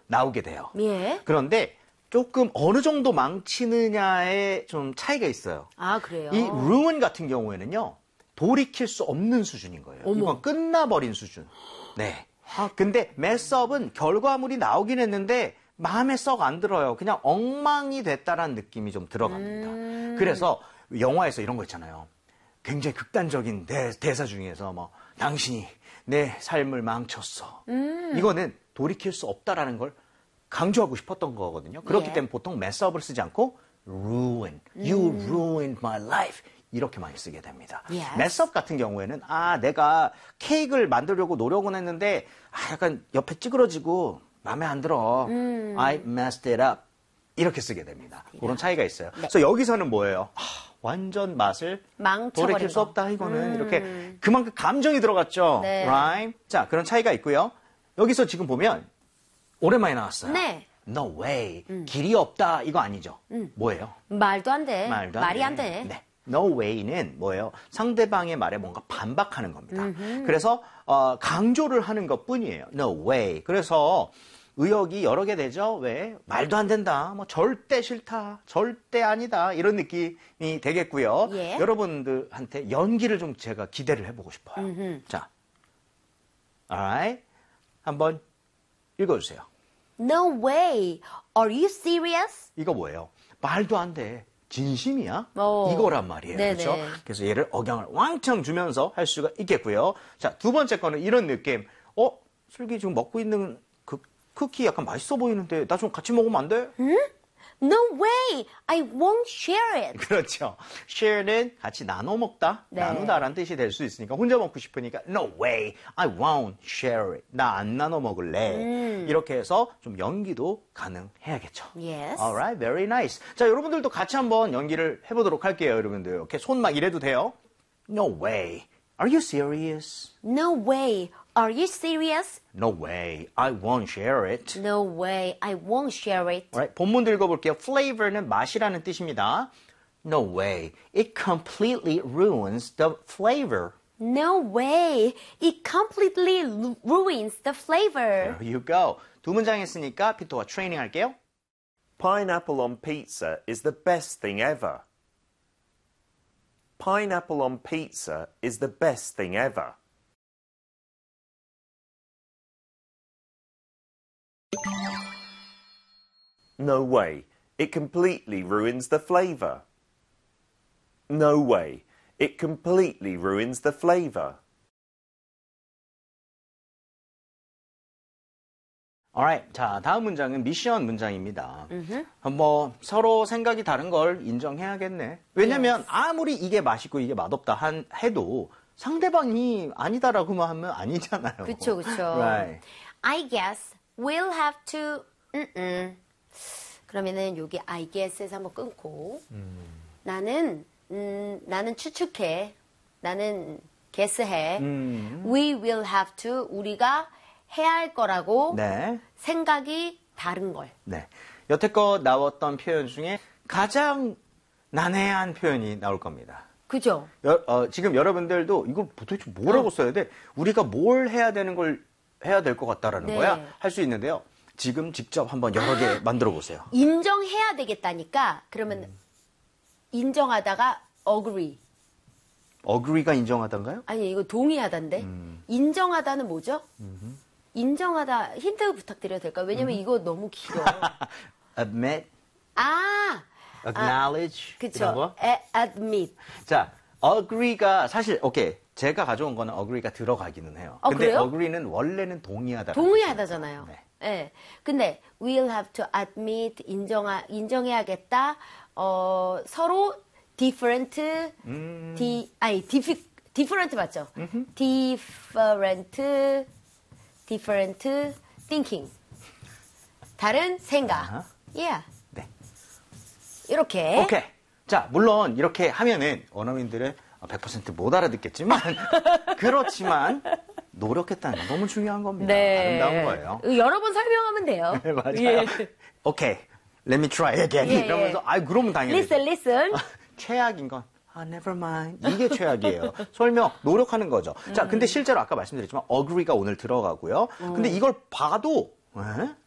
나오게 돼요. 예. 그런데 조금 어느 정도 망치느냐에 좀 차이가 있어요. 아, 그래요? 이 ruin 같은 경우에는요, 돌이킬 수 없는 수준인 거예요. 어머. 이건 끝나버린 수준. 네. 근데 mess up은 결과물이 나오긴 했는데 마음에 썩 안 들어요. 그냥 엉망이 됐다라는 느낌이 좀 들어갑니다. 그래서 영화에서 이런 거 있잖아요. 굉장히 극단적인 대사 중에서 뭐 당신이 내 삶을 망쳤어. 이거는 돌이킬 수 없다라는 걸 강조하고 싶었던 거거든요. 그렇기 예. 때문에 보통 mess up을 쓰지 않고 ruin, you ruined my life 이렇게 많이 쓰게 됩니다. Yes. mess up 같은 경우에는 내가 케이크를 만들려고 노력은 했는데 약간 옆에 찌그러지고 마음에 안 들어. I messed it up. 이렇게 쓰게 됩니다. 그런 차이가 있어요. 네. 그래서 여기서는 뭐예요? 완전 맛을 망쳐버린 돌이킬 수 거. 없다. 이거는 이렇게 그만큼 감정이 들어갔죠. 네. Right? 자, 그런 차이가 있고요. 여기서 지금 보면 오랜만에 나왔어요. 네. No way. 길이 없다. 이거 아니죠. 뭐예요? 말도 안 돼. 말도 말이 안 돼. 네. No way는 뭐예요? 상대방의 말에 뭔가 반박하는 겁니다. 그래서 강조를 하는 것뿐이에요. No way. 그래서 의역이 여러 개 되죠. 왜? 말도 안 된다. 뭐 절대 싫다. 절대 아니다. 이런 느낌이 되겠고요. 예. 여러분들한테 연기를 좀 제가 기대를 해보고 싶어요. 자, alright. 한번 읽어주세요. No way. Are you serious? 이거 뭐예요? 말도 안 돼. 진심이야? 오. 이거란 말이에요. 네네. 그렇죠? 그래서 얘를 억양을 왕창 주면서 할 수가 있겠고요. 자, 두 번째 거는 이런 느낌. 슬기 지금 먹고 있는 그 쿠키 약간 맛있어 보이는데 나 좀 같이 먹으면 안 돼? No way. I won't share it. 그렇죠. share는 같이 나눠 먹다, 네. 나누다라는 뜻이 될 수 있으니까 혼자 먹고 싶으니까 no way, I won't share it. 나 안 나눠 먹을래. 이렇게 해서 좀 연기도 가능해야겠죠. Yes. Alright, very nice. 자, 여러분들도 같이 한번 연기를 해보도록 할게요, 여러분들. 이렇게 손 막 이래도 돼요. No way. Are you serious? No way. Are you serious? No way. I won't share it. No way. I won't share it. Alright, 본문도 읽어볼게요. Flavor는 맛이라는 뜻입니다. No way. It completely ruins the flavor. No way. It completely ruins the flavor. There you go. 두 문장 했으니까 피터와 트레이닝 할게요. Pineapple on pizza is the best thing ever. Pineapple on pizza is the best thing ever. No way. It completely ruins the flavor. No way. It completely ruins the flavor. Alright. 자, 다음 문장은 미션 문장입니다. 뭐 서로 생각이 다른 걸 인정해야겠네. 왜냐면 아무리 이게 맛있고 이게 맛없다 해도 상대방이 아니다라고만 하면 아니잖아요. 그쵸, 그쵸. Right. I guess we'll have to, 그러면은 여기 I guess에서 한번 끊고, 나는 추측해. 나는 guess해. We will have to, 우리가 해야 할 거라고 네. 생각이 다른 걸. 네. 여태껏 나왔던 표현 중에 가장 난해한 표현이 나올 겁니다. 그죠? 지금 여러분들도 이걸 도대체 뭐라고 써야 돼? 우리가 뭘 해야 되는 걸 해야 될 것 같다라는 네. 거야? 할 수 있는데요. 지금 직접 한번 여러 개 만들어 보세요. 인정해야 되겠다니까, 그러면 인정하다가 agree. agree가 인정하던가요? 아니, 이거 동의하다인데? 인정하다는 뭐죠? 인정하다, 힌트 부탁드려도 될까요? 왜냐면 이거 너무 길어. admit, acknowledge, 이런 그쵸. 거? admit. 자, agree가 사실 오케이. 제가 가져온 거는 agree가 들어가기는 해요. 근데 그래요? agree는 원래는 동의하다. 동의하다잖아요. 네. 네. 근데 we'll have to admit, 인정해야겠다. 서로 different, different 맞죠? different thinking. 다른 생각. Yeah. 네. 이렇게. 오케이. 자, 물론 이렇게 하면은 원어민들은 100% 못 알아듣겠지만 그렇지만 노력했다는 게 너무 중요한 겁니다. 네. 아름다운 거예요. 여러 번 설명하면 돼요. 네, 맞아요. 예. 오케이. Let me try again. 예, 예. 이러면서 그러면 당연히 listen. 최악인 건 never mind. 이게 최악이에요. 설명, 노력하는 거죠. 자, 근데 실제로 아까 말씀드렸지만 agree가 오늘 들어가고요. 근데 이걸 봐도